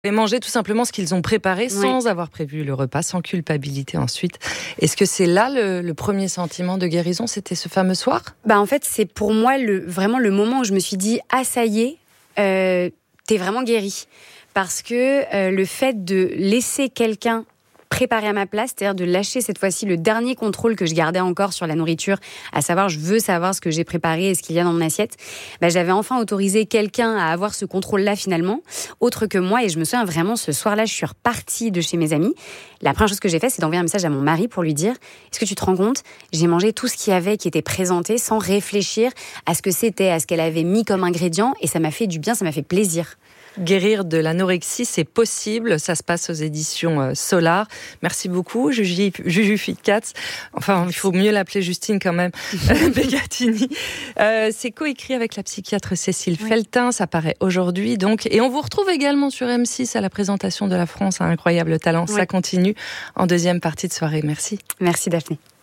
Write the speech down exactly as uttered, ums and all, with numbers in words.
Et manger tout simplement ce qu'ils ont préparé Oui. sans avoir prévu le repas, sans culpabilité ensuite. Est-ce que c'est là le, le premier sentiment de guérison, c'était ce fameux soir ? Bah en fait, c'est pour moi le, vraiment le moment où je me suis dit « Ah, ça y est, euh, t'es vraiment guérie ». Parce que euh, le fait de laisser quelqu'un préparer à ma place, c'est-à-dire de lâcher cette fois-ci le dernier contrôle que je gardais encore sur la nourriture, à savoir je veux savoir ce que j'ai préparé et ce qu'il y a dans mon assiette, bah, j'avais enfin autorisé quelqu'un à avoir ce contrôle-là finalement, autre que moi. Et je me souviens vraiment, ce soir-là, je suis repartie de chez mes amis. La première chose que j'ai fait, c'est d'envoyer un message à mon mari pour lui dire « Est-ce que tu te rends compte ? J'ai mangé tout ce qu'il y avait qui était présenté sans réfléchir à ce que c'était, à ce qu'elle avait mis comme ingrédient, et ça m'a fait du bien, ça m'a fait plaisir. » Guérir de l'anorexie, c'est possible. Ça se passe aux éditions Solar. Merci beaucoup, Juju, Juju Fitcats. Enfin, il faut mieux l'appeler Justine quand même. Begatini. Euh, c'est coécrit avec la psychiatre Cécile oui. Feltin. Ça paraît aujourd'hui, donc. Et on vous retrouve également sur M six à la présentation de La France, un incroyable talent. Oui. Ça continue en deuxième partie de soirée. Merci. Merci, Daphné.